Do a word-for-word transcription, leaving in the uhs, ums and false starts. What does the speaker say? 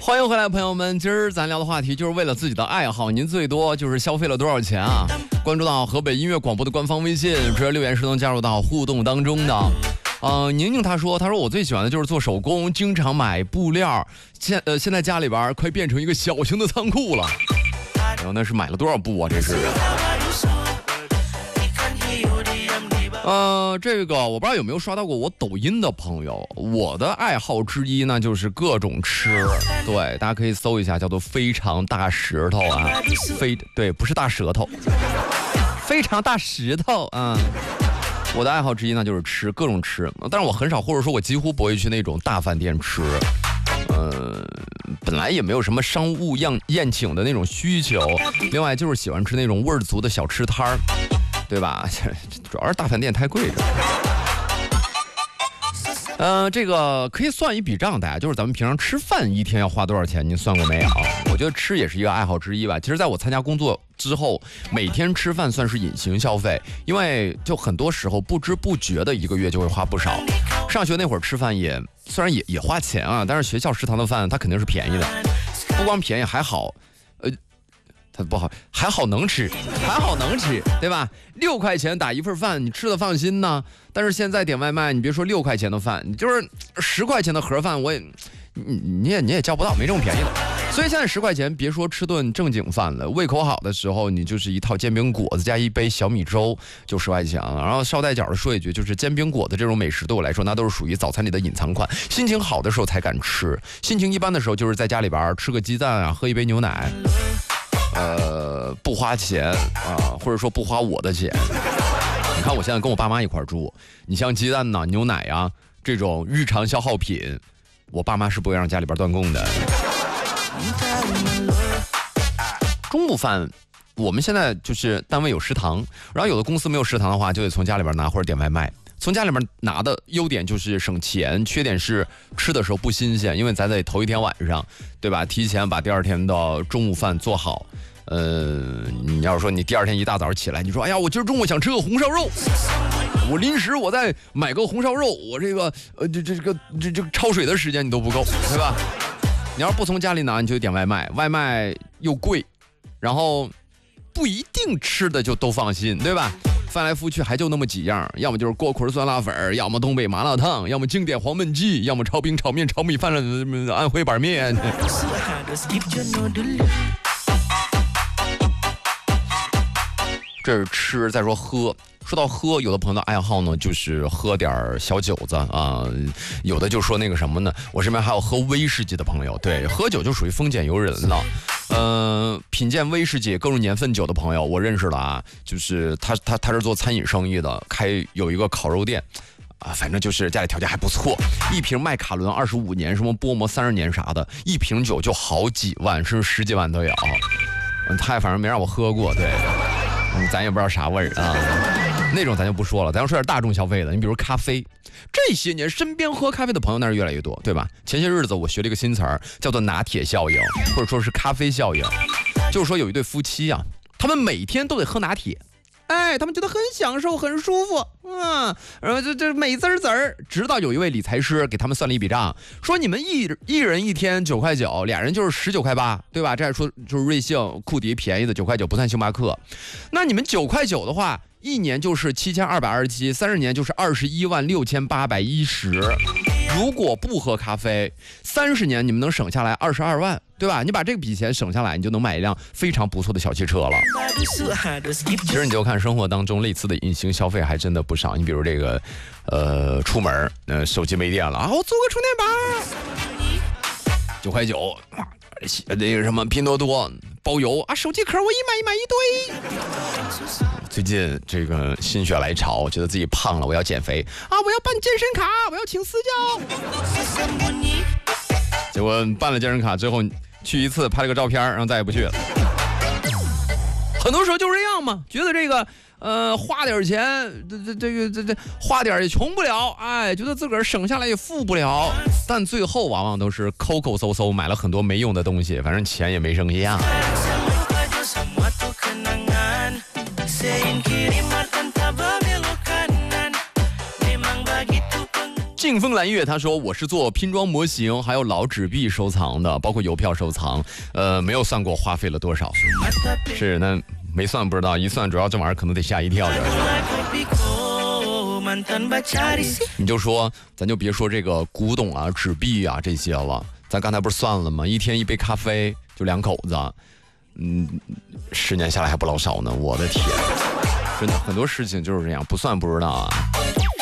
欢迎回来，朋友们。今儿咱聊的话题就是为了自己的爱好，您最多就是消费了多少钱啊？关注到河北音乐广播的官方微信，直接留言是能加入到互动当中的。呃，宁宁她说，她说我最喜欢的就是做手工，经常买布料。现呃现在家里边快变成一个小型的仓库了。然后那是买了多少布啊？这是。呃，这个我不知道有没有刷到过我抖音的朋友，我的爱好之一呢就是各种吃，对，大家可以搜一下，叫做非常大石头啊，非对，不是大舌头，非常大石头啊。我的爱好之一呢就是吃各种吃，但是我很少或者说我几乎不会去那种大饭店吃，呃，本来也没有什么商务宴宴请的那种需求，另外就是喜欢吃那种味儿足的小吃摊儿。对吧？主要是大饭店太贵了。呃，这个可以算一笔账，大家就是咱们平常吃饭一天要花多少钱，您算过没有？我觉得吃也是一个爱好之一吧。其实在我参加工作之后，每天吃饭算是隐形消费，因为就很多时候不知不觉的一个月就会花不少。上学那会儿吃饭也虽然也也花钱啊，但是学校食堂的饭它肯定是便宜的，不光便宜还好，呃。不好，还好能吃，还好能吃，对吧？六块钱打一份饭，你吃的放心呢。但是现在点外卖，你别说六块钱的饭，你就是十块钱的盒饭，我也，你你也你也叫不到，没这么便宜的。所以现在十块钱，别说吃顿正经饭了，胃口好的时候，你就是一套煎饼果子加一杯小米粥，就十块钱。然后捎带脚的说一句，就是煎饼果子这种美食对我来说，那都是属于早餐里的隐藏款。心情好的时候才敢吃，心情一般的时候，就是在家里边吃个鸡蛋啊，喝一杯牛奶。呃，不花钱啊，或者说不花我的钱。你看我现在跟我爸妈一块住，你像鸡蛋呐、牛奶呀这种日常消耗品，我爸妈是不会让家里边断供的。中午饭，我们现在就是单位有食堂，然后有的公司没有食堂的话，就得从家里边拿或者点外卖。从家里面拿的优点就是省钱，缺点是吃的时候不新鲜，因为咱得头一天晚上，对吧？提前把第二天的中午饭做好。呃，你要是说你第二天一大早起来，你说哎呀，我今儿中午想吃个红烧肉，我临时我再买个红烧肉，我这个呃这这个这这个焯水的时间你都不够，对吧？你要是不从家里拿，你就点外卖，外卖又贵，然后不一定吃的就都放心，对吧？翻来覆去还就那么几样，要么就是锅盔酸辣粉，要么东北麻辣烫，要么经典黄焖鸡，要么炒饼炒面炒米饭了安徽板面。这是吃，再说喝。说到喝，有的朋友的爱好呢，就是喝点小酒子啊、呃，有的就说那个什么呢，我身边还有喝威士忌的朋友，对，喝酒就属于丰俭由人了。呃，品鉴威士忌各种年份酒的朋友，我认识了啊，就是他他他是做餐饮生意的，开有一个烤肉店。啊，反正就是家里条件还不错，一瓶麦卡伦二十五年，什么波摩三十年啥的，一瓶酒就好几万，甚至十几万都有。嗯，他也反正没让我喝过，对，嗯，咱也不知道啥味儿啊。那种咱就不说了，咱要说点大众消费的，你比如咖啡，这些年身边喝咖啡的朋友那是越来越多，对吧？前些日子我学了一个新词儿，叫做拿铁效应，或者说是咖啡效应，就是说有一对夫妻啊，他们每天都得喝拿铁。哎，他们觉得很享受，很舒服，嗯，然后这这美滋滋儿。直到有一位理财师给他们算了一笔账，说你们一一人一天九块九，俩人就是十九块八，对吧？这还说就是瑞幸、库迪便宜的九块九，不算星巴克。那你们九块九的话，一年就是七千二百二十七，三十年就是二十一万六千八百一十。如果不喝咖啡，三十年你们能省下来二十二万，对吧？你把这个笔钱省下来，你就能买一辆非常不错的小汽车了。其实你就看生活当中类似的隐形消费还真的不少。你比如这个，呃，出门，呃，手机没电了啊，我租个充电宝，九块九，那个什么拼多多包邮啊，手机壳我一买一买一堆。最近这个心血来潮，觉得自己胖了，我要减肥啊！我要办健身卡，我要请私教。结果办了健身卡之后，去一次拍了个照片，然后再也不去了。很多时候就是这样嘛，觉得这个呃花点钱，这这这个这这花点也穷不了，哎，觉得自个儿省下来也富不了，但最后往往都是抠抠搜搜买了很多没用的东西，反正钱也没剩下。 信风蓝月他说我是做拼装模型还有老纸币收藏的，包括邮票收藏，呃没有算过花费了多少。是那没算不知道，一算主要这玩意儿可能得吓一跳的。你就说咱就别说这个古董啊纸币啊这些了，咱刚才不是算了吗？一天一杯咖啡就两口子，嗯，十年下来还不老少呢，我的天，真的很多事情就是这样，不算不知道啊。